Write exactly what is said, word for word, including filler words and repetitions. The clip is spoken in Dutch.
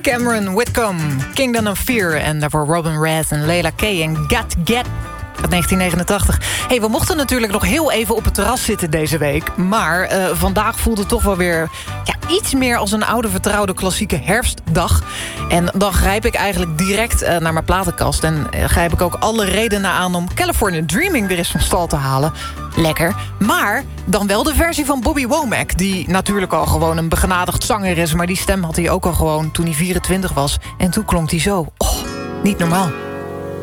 Cameron Whitcomb, Kingdom of Fear. En daarvoor Robin Raz en Layla K. en Got Get uit negentien negenentachtig. Hey, we mochten natuurlijk nog heel even op het terras zitten deze week. Maar uh, vandaag voelde het toch wel weer ja, iets meer als een oude vertrouwde klassieke herfstdag. En dan grijp ik eigenlijk direct uh, naar mijn platenkast. En uh, grijp ik ook alle redenen aan om California Dreaming weer eens van stal te halen. Lekker. Maar dan wel de versie van Bobby Womack. Die natuurlijk al gewoon een begenadigd zanger is. Maar die stem had hij ook al gewoon toen hij vierentwintig was. En toen klonk hij zo. Oh, niet normaal.